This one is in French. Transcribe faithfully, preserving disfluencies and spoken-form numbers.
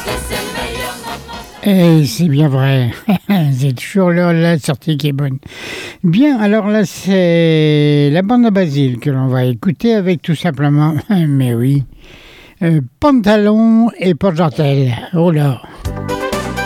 Et c'est bien vrai, c'est toujours là la sortie qui est bonne. Bien, alors là c'est la bande à Basile que l'on va écouter avec tout simplement, mais oui, euh, Pantalon et Porte-Jartel. Oh là.